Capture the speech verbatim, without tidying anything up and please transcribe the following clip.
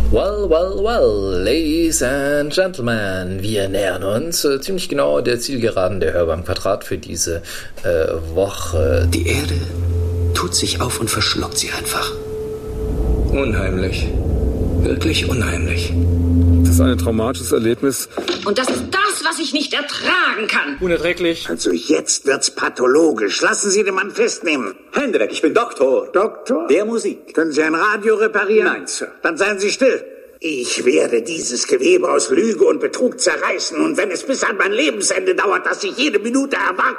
Well, well, well, Ladies and Gentlemen, wir nähern uns äh, ziemlich genau der Zielgeraden der Hörbank Quadrat für diese äh, Woche. Die Erde tut sich auf und verschluckt sie einfach. Unheimlich. Wirklich unheimlich. Das ist ein traumatisches Erlebnis. Und das ist das, was ich nicht ertragen kann. Unerträglich. Also jetzt wird's pathologisch. Lassen Sie den Mann festnehmen. Hände weg, ich bin Doktor. Doktor? Der Musik. Können Sie ein Radio reparieren? Nein, Sir. Dann seien Sie still. Ich werde dieses Gewebe aus Lüge und Betrug zerreißen. Und wenn es bis an mein Lebensende dauert, dass ich jede Minute erwarte,